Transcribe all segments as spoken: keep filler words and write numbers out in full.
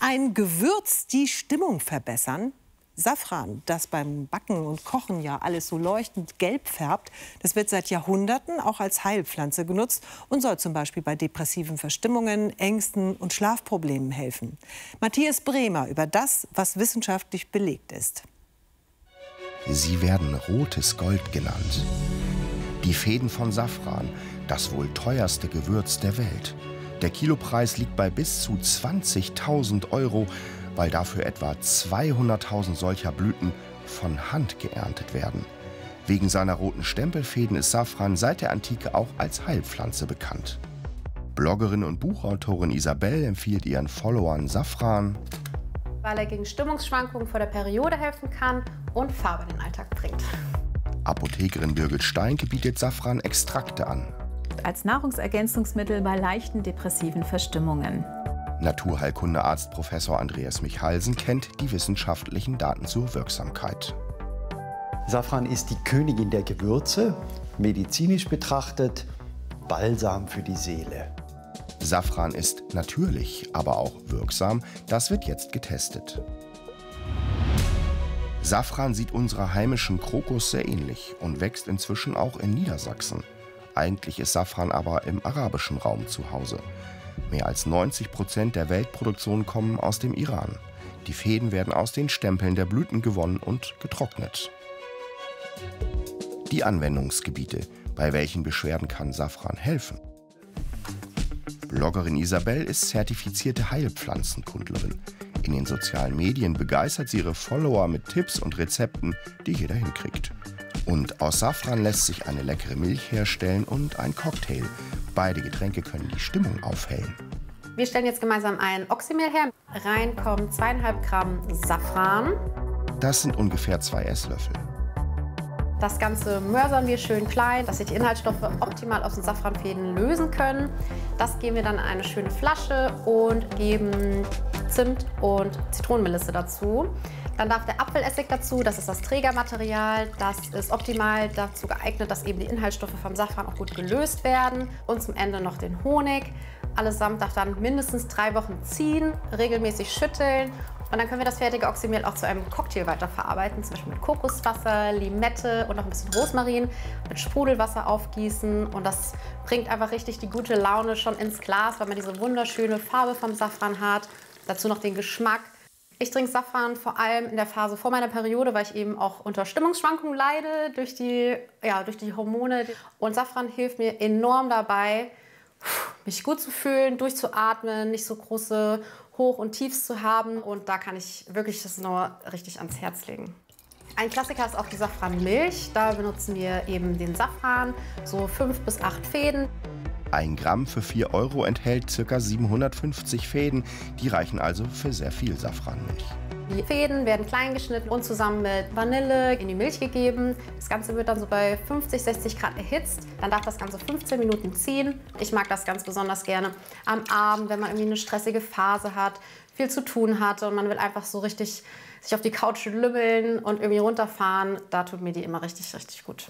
Ein Gewürz die Stimmung verbessern? Safran, das beim Backen und Kochen ja alles so leuchtend gelb färbt, das wird seit Jahrhunderten auch als Heilpflanze genutzt und soll zum Beispiel bei depressiven Verstimmungen, Ängsten und Schlafproblemen helfen. Matthias Bremer über das, was wissenschaftlich belegt ist. Sie werden rotes Gold genannt. Die Fäden von Safran, das wohl teuerste Gewürz der Welt. Der Kilopreis liegt bei bis zu zwanzigtausend Euro, weil dafür etwa zweihunderttausend solcher Blüten von Hand geerntet werden. Wegen seiner roten Stempelfäden ist Safran seit der Antike auch als Heilpflanze bekannt. Bloggerin und Buchautorin Isabel empfiehlt ihren Followern Safran, weil er gegen Stimmungsschwankungen vor der Periode helfen kann und Farbe in den Alltag bringt. Apothekerin Birgit Steinke bietet Safran-Extrakte an. Als Nahrungsergänzungsmittel bei leichten depressiven Verstimmungen. Naturheilkundearzt Professor Andreas Michalsen kennt die wissenschaftlichen Daten zur Wirksamkeit. Safran ist die Königin der Gewürze, medizinisch betrachtet Balsam für die Seele. Safran ist natürlich, aber auch wirksam. Das wird jetzt getestet. Safran sieht unserer heimischen Krokus sehr ähnlich und wächst inzwischen auch in Niedersachsen. Eigentlich ist Safran aber im arabischen Raum zu Hause. Mehr als neunzig Prozent der Weltproduktion kommen aus dem Iran. Die Fäden werden aus den Stempeln der Blüten gewonnen und getrocknet. Die Anwendungsgebiete. Bei welchen Beschwerden kann Safran helfen? Bloggerin Isabel ist zertifizierte Heilpflanzenkundlerin. In den sozialen Medien begeistert sie ihre Follower mit Tipps und Rezepten, die jeder hinkriegt. Und aus Safran lässt sich eine leckere Milch herstellen und ein Cocktail. Beide Getränke können die Stimmung aufhellen. Wir stellen jetzt gemeinsam ein Oxymehl her. Rein kommen zweieinhalb Gramm Safran. Das sind ungefähr zwei Esslöffel. Das Ganze mörsern wir schön klein, dass sich die Inhaltsstoffe optimal aus den Safranfäden lösen können. Das geben wir dann in eine schöne Flasche und geben Zimt und Zitronenmelisse dazu. Dann darf der Apfelessig dazu, das ist das Trägermaterial. Das ist optimal dazu geeignet, dass eben die Inhaltsstoffe vom Safran auch gut gelöst werden. Und zum Ende noch den Honig. Allesamt darf dann mindestens drei Wochen ziehen, regelmäßig schütteln. Und dann können wir das fertige Oxymehl auch zu einem Cocktail weiterverarbeiten, zum Beispiel mit Kokoswasser, Limette und noch ein bisschen Rosmarin, mit Sprudelwasser aufgießen. Und das bringt einfach richtig die gute Laune schon ins Glas, weil man diese wunderschöne Farbe vom Safran hat. Dazu noch den Geschmack. Ich trinke Safran vor allem in der Phase vor meiner Periode, weil ich eben auch unter Stimmungsschwankungen leide durch die, ja, durch die Hormone. Und Safran hilft mir enorm dabei, mich gut zu fühlen, durchzuatmen, nicht so große Hoch- und Tiefs zu haben. Und da kann ich wirklich das nur richtig ans Herz legen. Ein Klassiker ist auch die Safranmilch. Da benutzen wir eben den Safran, so fünf bis acht Fäden. Ein Gramm für vier Euro enthält ca. siebenhundertfünfzig Fäden. Die reichen also für sehr viel Safranmilch. Die Fäden werden klein geschnitten und zusammen mit Vanille in die Milch gegeben. Das Ganze wird dann so bei fünfzig, sechzig Grad erhitzt. Dann darf das Ganze fünfzehn Minuten ziehen. Ich mag das ganz besonders gerne am Abend, wenn man irgendwie eine stressige Phase hat, viel zu tun hatte und man will einfach so richtig sich auf die Couch lümmeln und irgendwie runterfahren. Da tut mir die immer richtig, richtig gut.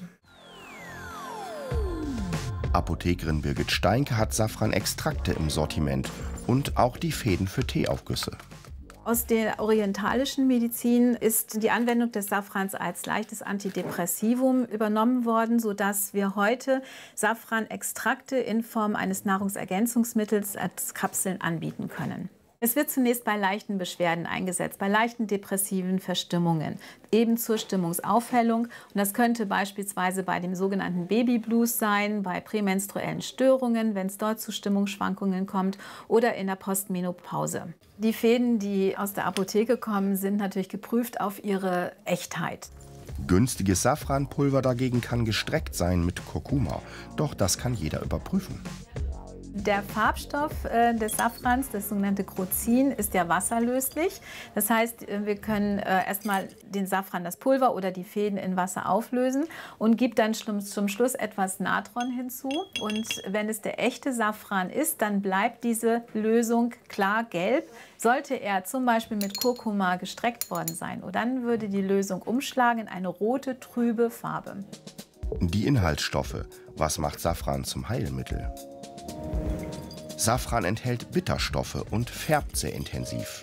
Apothekerin Birgit Steinke hat Safran-Extrakte im Sortiment und auch die Fäden für Teeaufgüsse. Aus der orientalischen Medizin ist die Anwendung des Safrans als leichtes Antidepressivum übernommen worden, sodass wir heute Safran-Extrakte in Form eines Nahrungsergänzungsmittels als Kapseln anbieten können. Es wird zunächst bei leichten Beschwerden eingesetzt, bei leichten depressiven Verstimmungen, eben zur Stimmungsaufhellung. Und das könnte beispielsweise bei dem sogenannten Babyblues sein, bei prämenstruellen Störungen, wenn es dort zu Stimmungsschwankungen kommt, oder in der Postmenopause. Die Fäden, die aus der Apotheke kommen, sind natürlich geprüft auf ihre Echtheit. Günstiges Safranpulver dagegen kann gestreckt sein mit Kurkuma. Doch das kann jeder überprüfen. Der Farbstoff äh, des Safrans, das sogenannte Crocin, ist ja wasserlöslich. Das heißt, wir können äh, erstmal den Safran, das Pulver oder die Fäden in Wasser auflösen und gibt dann zum, zum Schluss etwas Natron hinzu. Und wenn es der echte Safran ist, dann bleibt diese Lösung klar gelb. Sollte er zum Beispiel mit Kurkuma gestreckt worden sein, dann würde die Lösung umschlagen in eine rote, trübe Farbe. Die Inhaltsstoffe. Was macht Safran zum Heilmittel? Safran enthält Bitterstoffe und färbt sehr intensiv.